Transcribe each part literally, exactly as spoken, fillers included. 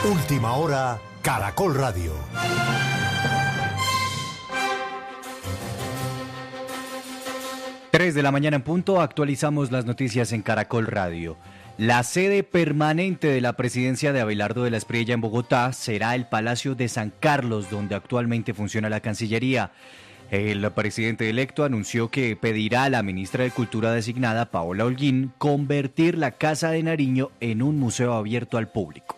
Última hora, Caracol Radio. tres de la mañana en punto, actualizamos las noticias en Caracol Radio. La sede permanente de la presidencia de Abelardo de la Espriella en Bogotá será el Palacio de San Carlos, donde actualmente funciona la Cancillería. El presidente electo anunció que pedirá a la ministra de Cultura designada, Paola Holguín, convertir la Casa de Nariño en un museo abierto al público.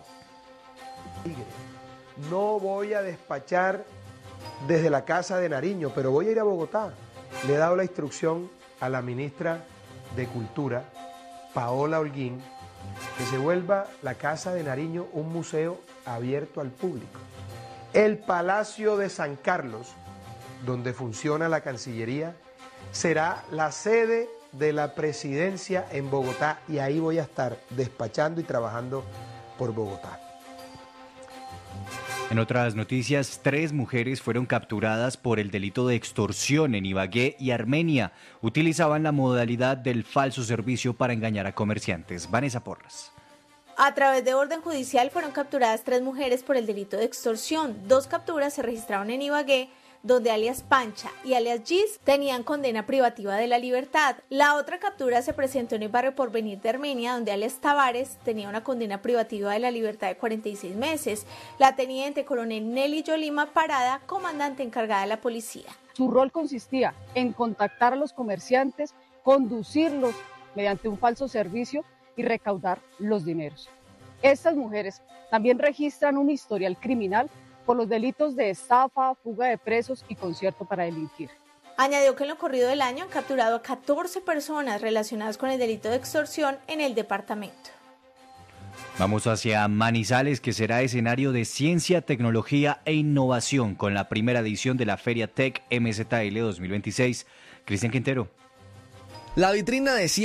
No voy a despachar desde la Casa de Nariño, pero voy a ir a Bogotá. Le he dado la instrucción a la ministra de Cultura, Paola Holguín, que se vuelva la Casa de Nariño un museo abierto al público. El Palacio de San Carlos, donde funciona la Cancillería, será la sede de la presidencia en Bogotá y ahí voy a estar despachando y trabajando por Bogotá. En otras noticias, tres mujeres fueron capturadas por el delito de extorsión en Ibagué y Armenia. Utilizaban la modalidad del falso servicio para engañar a comerciantes. Vanessa Porras. A través de orden judicial fueron capturadas tres mujeres por el delito de extorsión. Dos capturas se registraron en Ibagué, donde alias Pancha y alias Gis tenían condena privativa de la libertad. La otra captura se presentó en el barrio Porvenir de Armenia, donde alias Tavares tenía una condena privativa de la libertad de cuarenta y seis meses. La teniente coronel Nelly Yolima Parada, comandante encargada de la policía. Su rol consistía en contactar a los comerciantes, conducirlos mediante un falso servicio y recaudar los dineros. Estas mujeres también registran un historial criminal por los delitos de estafa, fuga de presos y concierto para delinquir. Añadió que en lo corrido del año han capturado a catorce personas relacionadas con el delito de extorsión en el departamento. Vamos hacia Manizales, que será escenario de ciencia, tecnología e innovación con la primera edición de la Feria Tech M Z L dos mil veintiséis. Cristian Quintero. La vitrina de